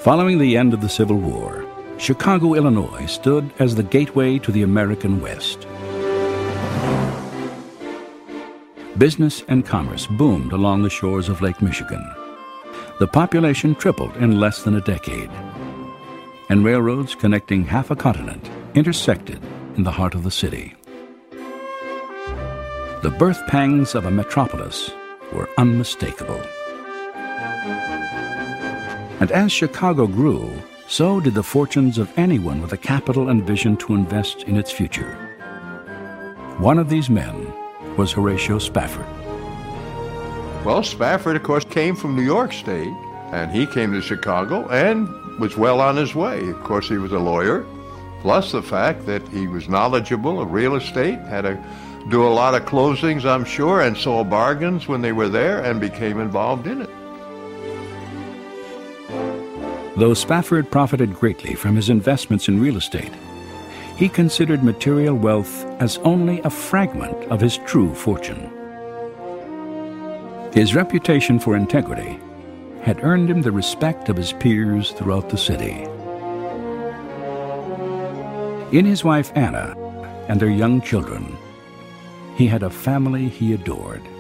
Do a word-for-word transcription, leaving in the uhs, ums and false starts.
Following the end of the Civil War, Chicago, Illinois stood as the gateway to the American West. Business and commerce boomed along the shores of Lake Michigan. The population tripled in less than a decade, and railroads connecting half a continent intersected in the heart of the city. The birth pangs of a metropolis were unmistakable. And as Chicago grew, so did the fortunes of anyone with the capital and vision to invest in its future. One of these men was Horatio Spafford. Well, Spafford, of course, came from New York State, and he came to Chicago and was well on his way. Of course, he was a lawyer, plus the fact that he was knowledgeable of real estate, had to do a lot of closings, I'm sure, and saw bargains when they were there and became involved in it. Though Spafford profited greatly from his investments in real estate, he considered material wealth as only a fragment of his true fortune. His reputation for integrity had earned him the respect of his peers throughout the city. In his wife Anna and their young children, he had a family he adored.